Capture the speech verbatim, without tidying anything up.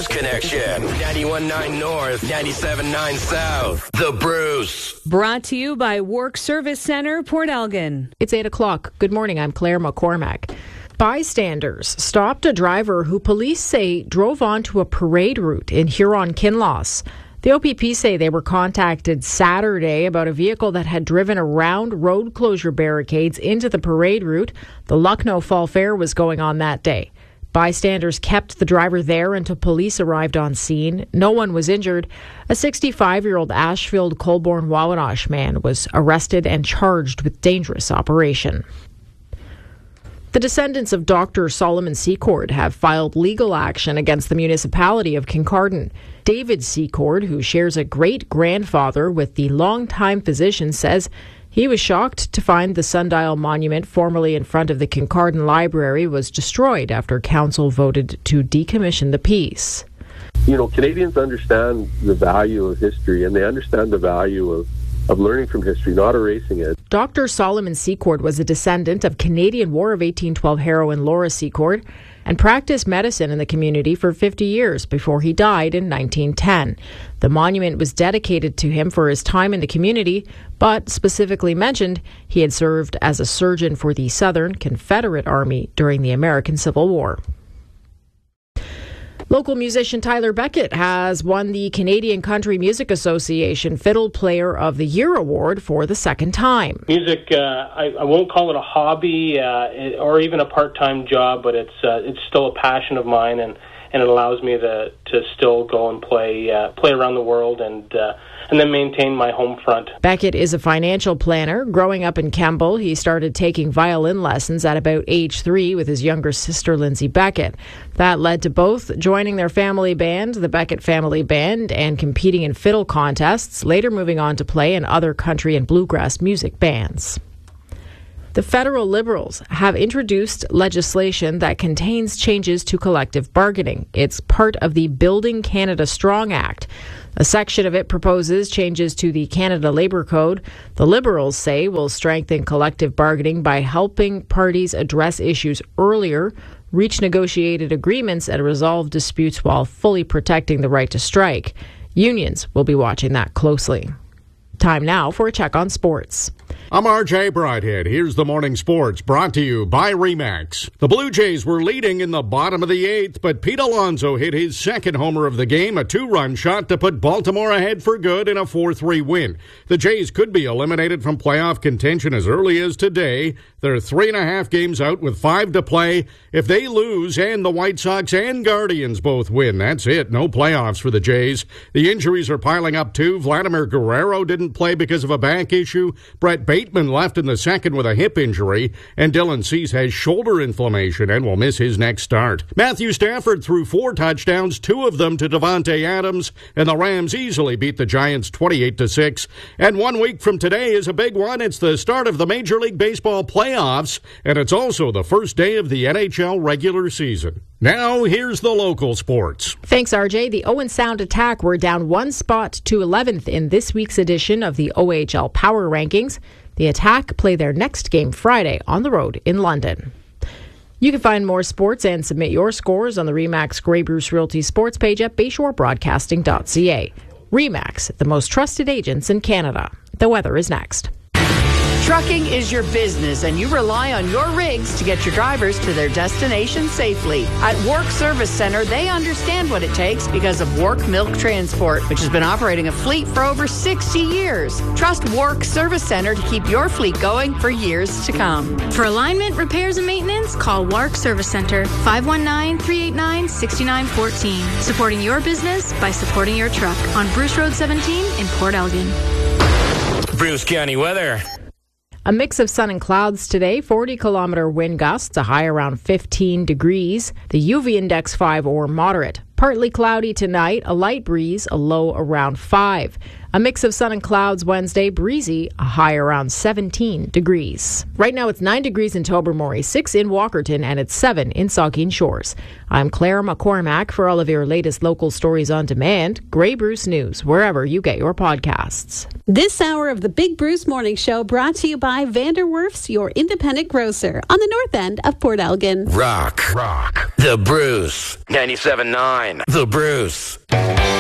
Bruce Connection. ninety-one point nine North, ninety-seven point nine South. The Bruce. Brought to you by Work Service Center, Port Elgin. It's eight o'clock. Good morning. I'm Claire McCormack. Bystanders stopped a driver who police say drove onto a parade route in Huron-Kinloss. The O P P say they were contacted Saturday about a vehicle that had driven around road closure barricades into the parade route. The Lucknow Fall Fair was going on that day. Bystanders kept the driver there until police arrived on scene. No one was injured. A sixty-five-year-old Ashfield-Colborne-Wawanosh man was arrested and charged with dangerous operation. The descendants of Doctor Solomon Secord have filed legal action against the municipality of Kincardine. David Secord, who shares a great-grandfather with the longtime physician, says he was shocked to find the sundial monument formerly in front of the Kincardine Library was destroyed after council voted to decommission the piece. You know, Canadians understand the value of history, and they understand the value of of learning from history, not erasing it. Doctor Solomon Secord was a descendant of Canadian War of eighteen twelve heroine Laura Secord and practiced medicine in the community for fifty years before he died in nineteen ten. The monument was dedicated to him for his time in the community, but specifically mentioned he had served as a surgeon for the Southern Confederate Army during the American Civil War. Local musician Tyler Beckett has won the Canadian Country Music Association Fiddle Player of the Year Award for the second time. Music, uh, I, I won't call it a hobby uh, or even a part-time job, but it's uh, it's still a passion of mine, and, and it allows me to to still go and play uh, play around the world and uh, and then maintain my home front. Beckett is a financial planner. Growing up in Kemble, he started taking violin lessons at about age three with his younger sister, Lindsay Beckett. That led to both joining their family band, the Beckett Family Band, and competing in fiddle contests, later moving on to play in other country and bluegrass music bands. The federal Liberals have introduced legislation that contains changes to collective bargaining. It's part of the Building Canada Strong Act. A section of it proposes changes to the Canada Labour Code. The Liberals say will strengthen collective bargaining by helping parties address issues earlier, reach negotiated agreements, and resolve disputes while fully protecting the right to strike. Unions will be watching that closely. Time now for a check on sports. I'm R J Brighthead. Here's the morning sports brought to you by Remax. The Blue Jays were leading in the bottom of the eighth, but Pete Alonso hit his second homer of the game, a two-run shot to put Baltimore ahead for good in a four three win. The Jays could be eliminated from playoff contention as early as today. They're three and a half games out with five to play. If they lose and the White Sox and Guardians both win, that's it. No playoffs for the Jays. The injuries are piling up too. Vladimir Guerrero didn't play because of a back issue. Brett Bateman left in the second with a hip injury, and Dylan Cease has shoulder inflammation and will miss his next start. Matthew Stafford threw four touchdowns, two of them to Davante Adams, and the Rams easily beat the Giants twenty-eight to six. And one week from today is a big one. It's the start of the Major League Baseball playoffs, and it's also the first day of the N H L regular season. Now, here's the local sports. Thanks, R J. The Owen Sound Attack were down one spot to eleventh in this week's edition of the O H L Power Rankings. The Attack play their next game Friday on the road in London. You can find more sports and submit your scores on the Remax Grey Bruce Realty sports page at bayshore broadcasting dot c a. Remax, the most trusted agents in Canada. The weather is next. Trucking is your business, and you rely on your rigs to get your drivers to their destination safely. At Work Service Center, they understand what it takes because of Work Milk Transport, which has been operating a fleet for over sixty years. Trust Work Service Center to keep your fleet going for years to come. For alignment, repairs, and maintenance, call Work Service Center, five one nine, three eight nine, six nine one four. Supporting your business by supporting your truck on Bruce Road seventeen in Port Elgin. Bruce County weather. A mix of sun and clouds today, forty kilometer wind gusts, a high around fifteen degrees. The U V index five or moderate. Partly cloudy tonight, a light breeze, a low around five. A mix of sun and clouds Wednesday, breezy, a high around seventeen degrees. Right now it's nine degrees in Tobermory, six in Walkerton, and it's seven in Saugeen Shores. I'm Claire McCormack. For all of your latest local stories on demand, Grey Bruce News, wherever you get your podcasts. This hour of the Big Bruce Morning Show brought to you by Vanderwerf's, your independent grocer on the north end of Port Elgin. Rock. Rock. The Bruce. ninety-seven point nine. nine. The Bruce.